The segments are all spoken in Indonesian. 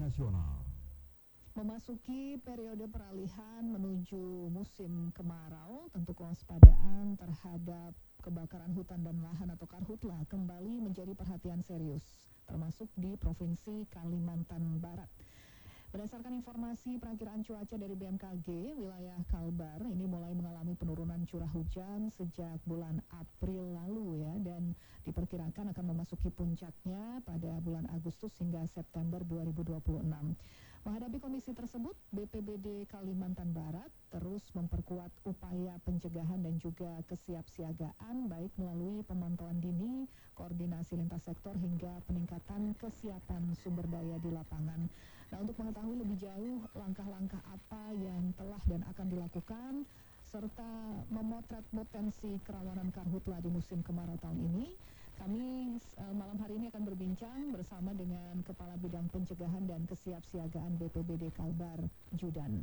nasional. Memasuki periode peralihan menuju musim kemarau, tentu kewaspadaan terhadap kebakaran hutan dan lahan atau karhutla kembali menjadi perhatian serius, termasuk di Provinsi Kalimantan Barat. Berdasarkan informasi perakiraan cuaca dari BMKG, wilayah Kalbar ini mulai mengalami penurunan curah hujan sejak bulan April lalu ya, dan diperkirakan akan memasuki puncaknya pada bulan Agustus hingga September 2026. Menghadapi kondisi tersebut, BPBD Kalimantan Barat terus memperkuat upaya pencegahan dan juga kesiapsiagaan baik melalui pemantauan dini, koordinasi lintas sektor hingga peningkatan kesiapan sumber daya di lapangan. Nah, untuk mengetahui lebih jauh langkah-langkah apa yang telah dan akan dilakukan serta memotret potensi kerawanan karhutla di musim kemarau tahun ini, kami malam hari ini akan berbincang bersama dengan Kepala Bidang Pencegahan dan Kesiapsiagaan BPBD Kalbar, Judan.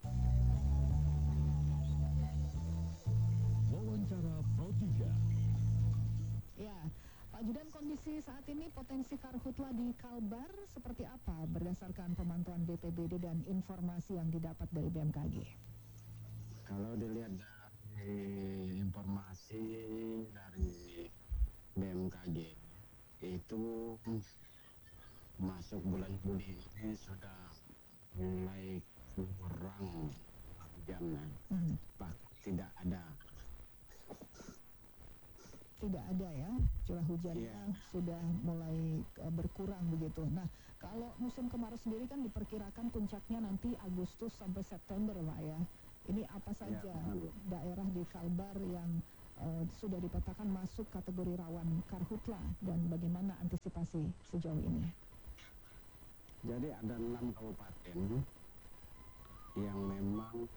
Wawancara Pro 3. Ya, Pak Judan, kondisi saat ini potensi karhutla di Kalbar seperti apa berdasarkan pemantauan BPBD dan informasi yang didapat dari BMKG? Kalau dilihat dari informasi dari BMKG itu masuk bulan Juli ini sudah mulai kurang hujannya, tidak ada ya curah hujannya sudah mulai berkurang begitu. Nah, kalau musim kemarau sendiri kan diperkirakan puncaknya nanti Agustus sampai September, Pak ya. Ini apa saja daerah di Kalbar yang sudah dipetakan masuk kategori rawan karhutla dan bagaimana antisipasi sejauh ini? Jadi ada 6 kabupaten yang memang